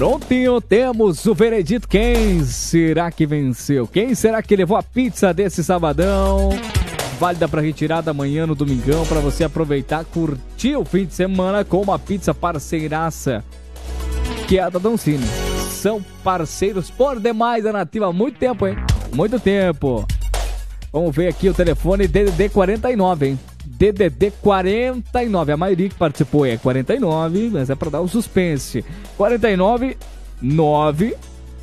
Prontinho, temos o veredito. Quem será que venceu? Quem será que levou a pizza desse sabadão? Válida para retirada amanhã no domingão, para você aproveitar, curtir o fim de semana com uma pizza parceiraça, que é a da Doncini. São parceiros por demais da Nativa há muito tempo, hein? Muito tempo. Vamos ver aqui o telefone DDD 49, hein? DDD 49. A maioria que participou é 49, mas é para dar um suspense. 49 9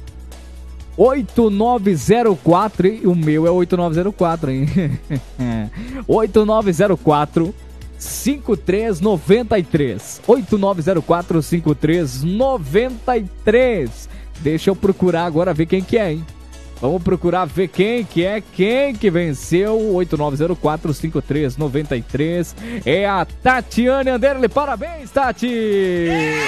8904, e o meu é 8904, hein? 8904 5393. 8904 5393. Deixa eu procurar agora ver quem que é, hein? Vamos procurar ver quem que venceu. 8904 5393. É a Tatiane Anderle. Parabéns, Tati!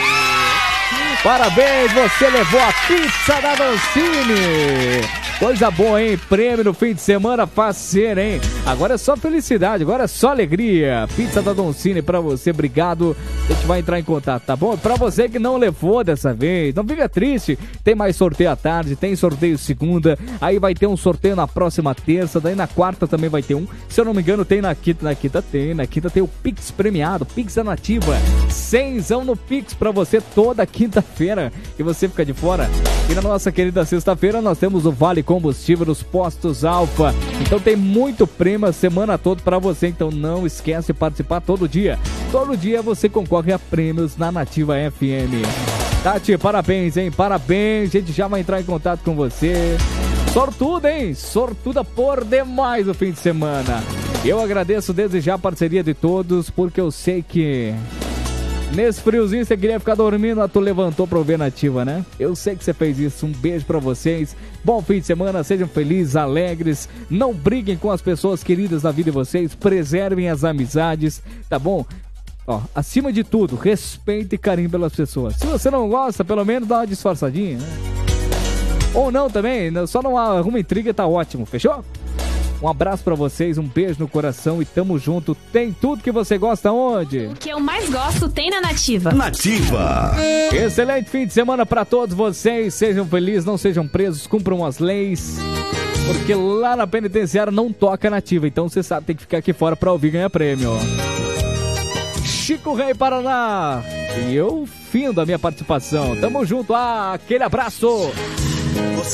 Parabéns, você levou a pizza da Doncini. Coisa boa, hein? Prêmio no fim de semana faceiro, hein? Agora é só felicidade, agora é só alegria. Pizza da Doncini pra você, obrigado. A gente vai entrar em contato, tá bom? Pra você que não levou dessa vez, não fica triste. Tem mais sorteio à tarde, tem sorteio segunda. Aí vai ter um sorteio na próxima terça. Daí na quarta também vai ter um. Se eu não me engano, tem na quinta. Na quinta tem o Pix premiado, Pix da Nativa. 100zão no Pix pra você toda quinta-feira. E você fica de fora. E na nossa querida sexta-feira nós temos o Vale Combustível nos postos Alfa. Então tem muito prêmio a semana toda pra você. Então não esquece de participar todo dia. Todo dia você concorre a prêmios na Nativa FM. Tati, parabéns, hein? Parabéns. A gente já vai entrar em contato com você. Sortuda, hein? Sortuda por demais o fim de semana. Eu agradeço desde já a parceria de todos, porque eu sei que nesse friozinho você queria ficar dormindo, tu levantou pra ouvir Nativa, né? Eu sei que você fez isso. Um beijo pra vocês. Bom fim de semana, sejam felizes, alegres. Não briguem com as pessoas queridas da vida de vocês. Preservem as amizades, tá bom? Ó, acima de tudo, respeito e carinho pelas pessoas. Se você não gosta, pelo menos dá uma disfarçadinha, né? Ou não também, só não arruma intriga, tá ótimo, fechou? Um abraço pra vocês, um beijo no coração e tamo junto. Tem tudo que você gosta onde? O que eu mais gosto tem na Nativa. Nativa. Excelente fim de semana pra todos vocês. Sejam felizes, não sejam presos, cumpram as leis. Porque lá na penitenciária não toca Nativa. Então você sabe, tem que ficar aqui fora pra ouvir e ganhar prêmio. Chico Rei Paraná. E eu findo a minha participação. Tamo junto, aquele abraço.